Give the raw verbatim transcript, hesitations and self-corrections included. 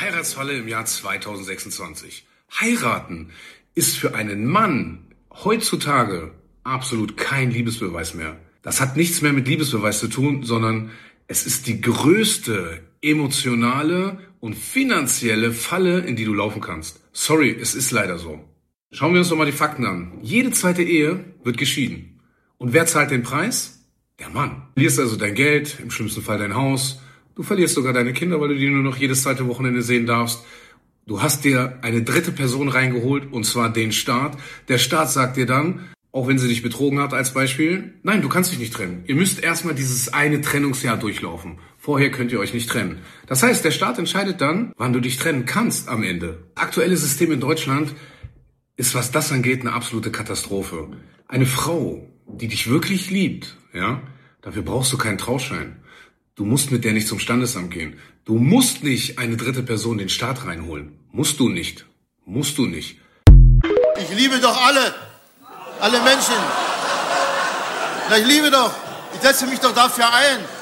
Heiratsfalle im Jahr zweitausendsechsundzwanzig. Heiraten ist für einen Mann heutzutage absolut kein Liebesbeweis mehr. Das hat nichts mehr mit Liebesbeweis zu tun, sondern es ist die größte emotionale und finanzielle Falle, in die du laufen kannst. Sorry, es ist leider so. Schauen wir uns doch mal die Fakten an. Jede zweite Ehe wird geschieden. Und wer zahlt den Preis? Der Mann. Du verlierst also dein Geld, im schlimmsten Fall dein Haus. Du verlierst sogar deine Kinder, weil du die nur noch jedes zweite Wochenende sehen darfst. Du hast dir eine dritte Person reingeholt, und zwar den Staat. Der Staat sagt dir dann, auch wenn sie dich betrogen hat als Beispiel, nein, du kannst dich nicht trennen. Ihr müsst erstmal dieses eine Trennungsjahr durchlaufen. Vorher könnt ihr euch nicht trennen. Das heißt, der Staat entscheidet dann, wann du dich trennen kannst am Ende. Das aktuelle System in Deutschland ist, was das angeht, eine absolute Katastrophe. Eine Frau, die dich wirklich liebt, ja, dafür brauchst du keinen Trauschein. Du musst mit der nicht zum Standesamt gehen. Du musst nicht eine dritte Person den Staat reinholen. Musst du nicht. Musst du nicht. Ich liebe doch alle. Alle Menschen. Ich liebe doch. Ich setze mich doch dafür ein.